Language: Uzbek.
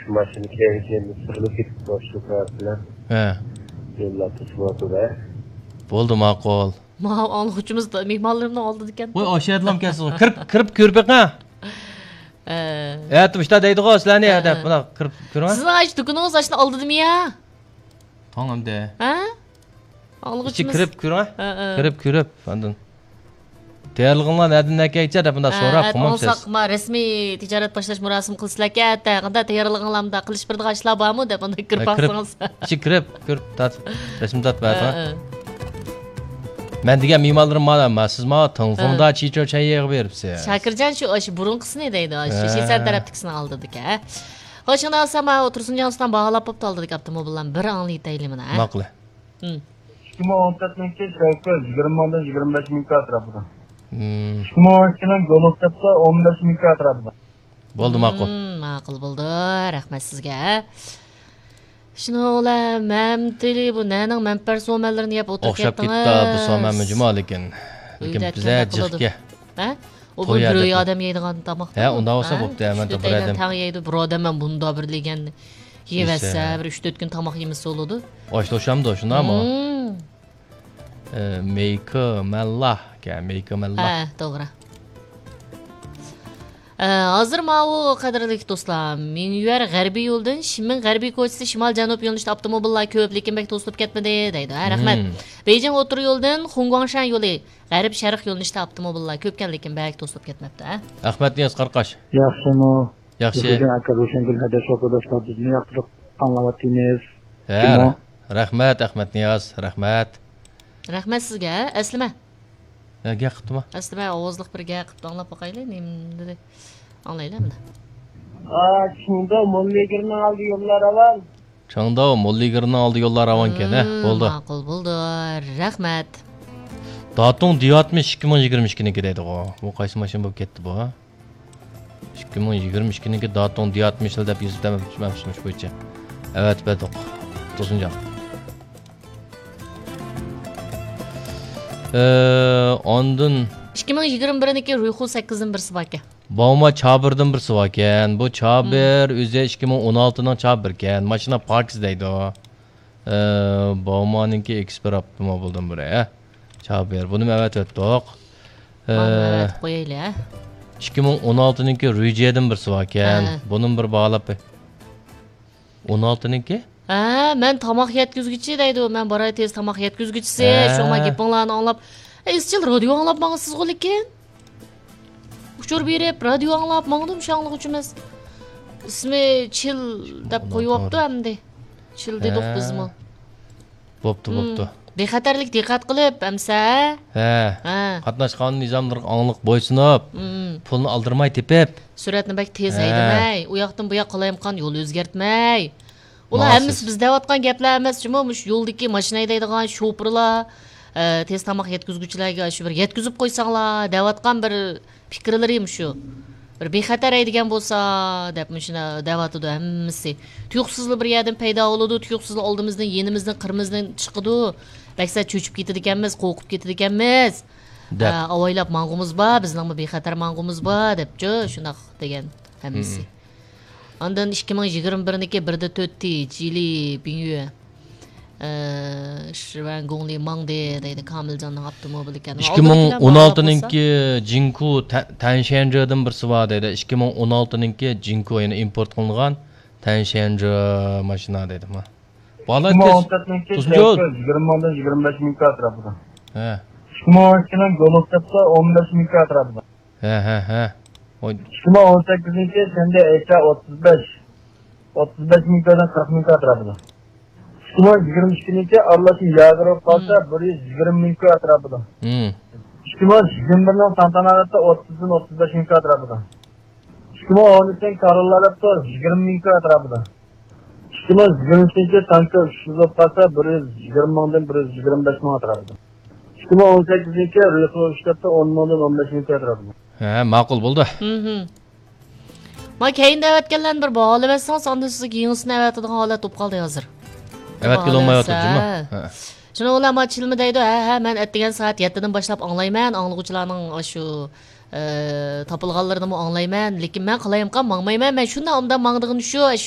Maşını keyiflerini sırılıp gitip boşluklar bilen. He. Yo'llar tutib da. Bo'ldi, ma'qul. Anlıqçımız da mehmonlarimni oldi ekan. Voy, oshaydilam kelsiz. Kirib ko'rib qa. Aytib deydi-ku, sizlarni deb buna kirib ko'rma. Sizning aç dukunuğuz açını aldırdım ya. Tongimda. Ha? Ichi Anlıqçımız. kirib ko'rma. Kirib. Ondan. Tayyorlig'inglar nadin kaycha deb bunda so'rab qo'ymoqsiz. Olsaqma rasmiy tijorat boshlash murasim qilsizlarga qanday tayyorlig'inglarni qilish birdigan ishlar bormi deb unda kirib baqsangiz. Ichi kirib rasm tatbaq. Men degan mehmonlarim mana emas, siz mana telefonda chicho chay yig'ib beribsiz. Shakirjon shu burunqisini deydi, Shesar tarafdikisini oldirdik ha. Ho'shunda olsam Tursunjondan bag'alab bo'pti oldirdik avtomobildan bir anglaytaylik mana. Ma'qul. 2014 Şevket 20 mandan 25 ming atrofida. 2012 Golobtepda 15 ming atrofida. Bo'ldi, ma'qul. Ma'qul bo'ldi. Rahmat sizga. Shuningla mamtili bu naning manfar so'mallarini yeb o'tirib ketdingiz. O'xshab ketdi bu so'mami juma lekin biza jiqga. Ha? O bu bir odam yeydigan tamoq. Ha, unda olsa bo'pti, men bir odam. Tang yeydi, bir odam men bunda bir degan yevasa, bir 3-4 kun tamoq yemisi bo'ladi. O'shamda shundami? Meykamallah. Ha, to'g'ri. Hozir ma'u qadrli do'stlar, men yuvar g'arbiy yo'ldan Shimin g'arbiy ko'chasi shimol-janub yo'nalishida avtomobillar ko'p, lekin bek to'silib ketmadi deydi. Rahmat. Beijing o'tir yo'ldan Xunguangshan yo'li g'arb-sharq yo'nalishida avtomobillar ko'pkan, lekin bek to'silib ketmabdi. Rahmat Niyaz Qarqash. Yaxshimi? Yaxshi. Bugun aka Ro'shangul Hadashobodashlar bizni yoqtirib anglayotdingiz. Ha, rahmat Ahmad Niyaz, rahmat. Rahmat sizga. Aslima. Ga qiptimi? Aslima ovozliq bir ga qipti anglab boqaylik, dedi. Anglaylammi? Shunda Molligirni oldi yo'llar aval. Changda Molligirni oldi yo'llar avan ekan, bo'ldi. Ma'qul bo'ldi. Rahmat. Datung 2022 niki deydi-ku. Bu qaysi mashin bo'lib ketdi bu? 2022 niki Datung 60 deb yozilmamış bo'yicha. Evet, bedoq. To'sinjon. Ondan 2021-niki Ruyxu 8-ning birsi bor ekan. Boma Chabirdan birsi bor ekan. Bu Chabir o'zi 2016ning Chabir ekan. Mashina Parks deydi o. Bomaninki ekspert avtomobildan biri, Chabir. Buni evet etdik. Evet, qo'yaylik, 2016'nınki Rüce'den birsi bor ekan. Bunun bir bağlap. 16'nınki? Men tamoq yetkizguchi deydi, men boray tez tamoq yetkizguchisi, shoma gapinglarni anglab, izchil radio anglab mangsiz lekin. Uchur berib radio anglab mangdim shanglik uchun emas. Ismi Chil deb qo'yibdi hamdi. Chil dedik bizmi? Bo'pti. Bexatarlik diqqat qilib, amsa? Qatnashgan nizomlarga angliq bo'ysunib, pulni aldirmay tepib, suratni bak tez haydamay, u yoqdan bu yoqqa qolayimqan yo'l o'zgartmay. Ular hammasi biz deyotgan gaplar emas, chimo'mush yo'ldagi mashina haydaydigan shoferlar, tez tamoq yetkazuvchilarga shu bir yetkazib qo'ysanglar, deyotgan bir fikrlarim shu. Bir bexatar haydigan bo'lsa, deb shuna deyotdi hammasi. Tuyuqsizli bir yerdan paydo bo'ladi, tuyuqsizli oldimizdan, yenimizdan, qirmizdan chiqadi. Baksa cho'chib ketadi ekanmiz, qo'rqib ketadi ekanmiz. Avaylab mang'umuz bor, bizning bexatar mang'umuz bor debchi, shunaq degan hammasi. Ondan 2021'niki 1.4 jili binyu. Shirvan Gongli Mangde deydi Kamiljonning avtomobili ekan. 2016'nınki Jinku Tanshanjidan birsi bor deydi. 2016'nınki Jinku yana import qilingan Tanshanji mashina deydi. Bala 2016'nınki 20 mandan 25 ming atrofida. 2012'ning Golobtepda 15 ming atrofida. 2018'inki sende EK 35 mingdan 40 ming atrofida. 2022'ninki Arlaşı Yağırov qalsa 120 ming atrofida. 2021'ning Tantanarada 30'dan 35 ming atrofida. 2013'ning Karollarada 20 ming atrofida. 2023'ninki Tanka 300 qalsa 120 mingdan 125 ming atrofida. 2018'ninki Ruyxu 10 mingdan 15 ming atrofida. Ma'qul bo'ldi. Ma keyin davatganlarni bir bog'lamasangiz, ondan sizga yangisini avatadigan holat bo'lib qoldi hozir. Evet, kilomayotibmi? Shuni ulama chilmi deydi, men atdigan soat 7dan boshlab anglayman, anglag'uvchilarning shu topilganlarini anglayman, lekin men qilayimqan mangmayman. Men shundan undan mangdig'ini shu